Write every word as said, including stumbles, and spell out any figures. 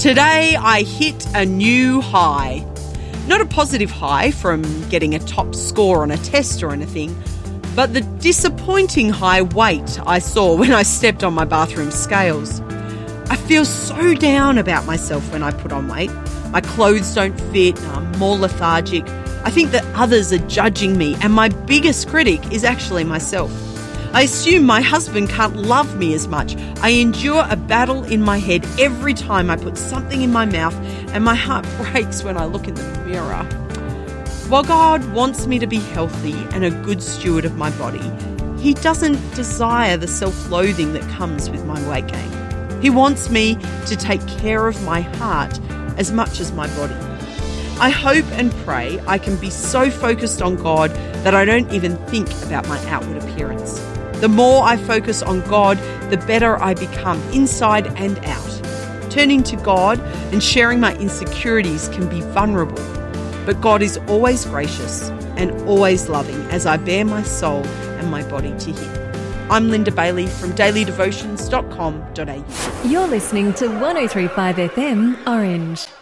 Today I hit a new high. Not a positive high from getting a top score on a test or anything, but the disappointing high weight I saw when I stepped on my bathroom scales. I feel so down about myself when I put on weight. My clothes don't fit, I'm more lethargic. I think that others are judging me, and my biggest critic is actually myself. I assume my husband can't love me as much. I endure a battle in my head every time I put something in my mouth, and my heart breaks when I look in the mirror. While God wants me to be healthy and a good steward of my body, He doesn't desire the self-loathing that comes with my weight gain. He wants me to take care of my heart as much as my body. I hope and pray I can be so focused on God that I don't even think about my outward appearance. The more I focus on God, the better I become inside and out. Turning to God and sharing my insecurities can be vulnerable, but God is always gracious and always loving as I bare my soul and my body to Him. I'm Linda Bailey from daily devotions dot com dot a u. You're listening to one oh three point five F M Orange.